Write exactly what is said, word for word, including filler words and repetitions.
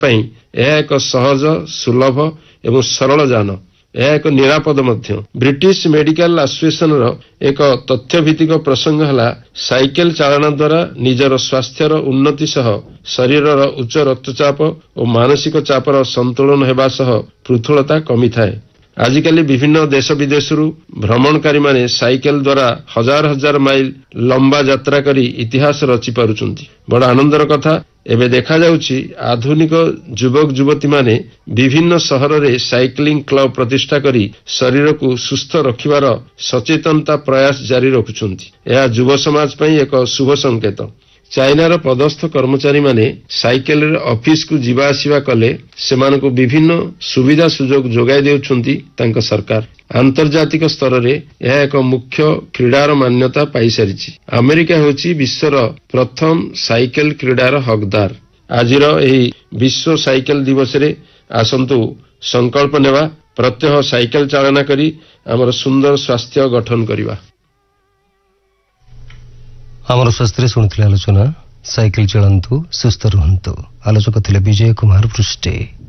ପାଇଁ ଏହା ଏକ ସହଜ ସୁଲଭ ଏବଂ ସରଳ ଯାନ। ଏହା ଏକ ନିରାପଦ ମଧ୍ୟ। ବ୍ରିଟିଶ ମେଡିକାଲ ଆସୋସିଏସନର ଏକ ତଥ୍ୟଭିତ୍ତିକ ପ୍ରସଙ୍ଗ ହେଲା ସାଇକେଲ ଚାଳନା ଦ୍ୱାରା ନିଜର ସ୍ୱାସ୍ଥ୍ୟର ଉନ୍ନତି ସହ ଶରୀରର ଉଚ୍ଚ ରକ୍ତଚାପ ଓ ମାନସିକ ଚାପର ସନ୍ତୁଳନ ହେବା ସହ ପୃଥୁଳତା କମିଥାଏ। ଆଜିକାଲି ବିଭିନ୍ନ ଦେଶ ବିଦେଶରୁ ଭ୍ରମଣକାରୀମାନେ ସାଇକେଲ ଦ୍ୱାରା ହଜାର ହଜାର ମାଇଲ ଲମ୍ବା ଯାତ୍ରା କରି ଇତିହାସ ରଚି ପାରୁଛନ୍ତି। ବଡ଼ ଆନନ୍ଦର କଥା, ଏବେ ଦେଖାଯାଉଛି ଆଧୁନିକ ଯୁବକ ଯୁବତୀମାନେ ବିଭିନ୍ନ ସହରରେ ସାଇକ୍ଲିଂ କ୍ଲବ ପ୍ରତିଷ୍ଠା କରି ଶରୀରକୁ ସୁସ୍ଥ ରଖିବାର ସଚେତନତା ପ୍ରୟାସ ଜାରି ରଖୁଛନ୍ତି। ଏହା ଯୁବ ସମାଜ ପାଇଁ ଏକ ଶୁଭ ସଂକେତ। ଚାଇନାର ପଦସ୍ଥ କର୍ମଚାରୀମାନେ ସାଇକେଲରେ ଅଫିସକୁ ଯିବା ଆସିବା କଲେ ସେମାନଙ୍କୁ ବିଭିନ୍ନ ସୁବିଧା ସୁଯୋଗ ଯୋଗାଇ ଦେଉଛନ୍ତି ତାଙ୍କ ସରକାର। ଆନ୍ତର୍ଜାତିକ ସ୍ତରରେ ଏହା ଏକ ମୁଖ୍ୟ କ୍ରୀଡ଼ାର ମାନ୍ୟତା ପାଇସାରିଛି। ଆମେରିକା ହେଉଛି ବିଶ୍ୱର ପ୍ରଥମ ସାଇକେଲ କ୍ରୀଡ଼ାର ହକଦାର। ଆଜିର ଏହି ବିଶ୍ୱ ସାଇକେଲ ଦିବସରେ ଆସନ୍ତୁ ସଂକଳ୍ପ ନେବା, ପ୍ରତ୍ୟହ ସାଇକେଲ ଚାଳନା କରି ଆମର ସୁନ୍ଦର ସ୍ୱାସ୍ଥ୍ୟ ଗଠନ କରିବା। ଆମର ସ୍ୱାସ୍ଥ୍ୟରେ ଶୁଣିଥିଲେ ଆଲୋଚନା ସାଇକେଲ ଚଳାନ୍ତୁ ସୁସ୍ଥ ରୁହନ୍ତୁ। ଆଲୋଚକ ଥିଲେ ବିଜୟ କୁମାର ପୃଷ୍ଟେ।